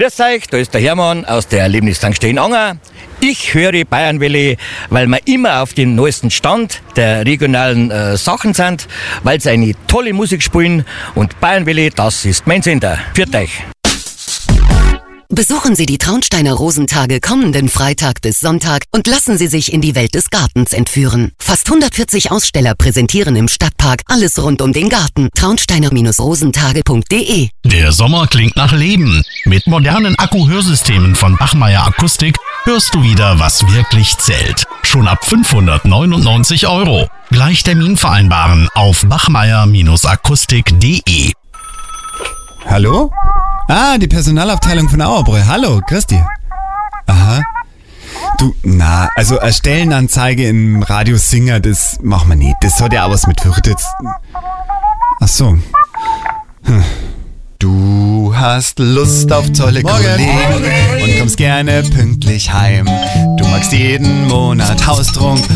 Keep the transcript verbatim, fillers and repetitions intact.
Grüß euch, da ist der Hermann aus der Erlebnis Sankt Stehen-Anger. Ich höre Bayernwelle, weil wir immer auf dem neuesten Stand der regionalen äh, Sachen sind, weil sie eine tolle Musik spielen und Bayernwelle, das ist mein Sender. Für euch. Besuchen Sie die Traunsteiner Rosentage kommenden Freitag bis Sonntag und lassen Sie sich in die Welt des Gartens entführen. Fast hundertvierzig Aussteller präsentieren im Stadtpark alles rund um den Garten. traunsteiner rosentage punkt de. Der Sommer klingt nach Leben. Mit modernen Akku-Hörsystemen von Bachmeier Akustik hörst du wieder, was wirklich zählt. Schon ab fünfhundertneunundneunzig Euro. Gleich Termin vereinbaren auf bachmeier akustik punkt de. Hallo? Ah, die Personalabteilung von Auerbräu. Hallo, grüß dich. Aha. Du, na, also eine Stellenanzeige im Radio Singer, das machen wir nicht. Das hat ja auch was mit Würde jetzt. Ach so. Hm. Du hast Lust auf tolle Kollegen und kommst gerne pünktlich heim. Du magst jeden Monat Haustrunk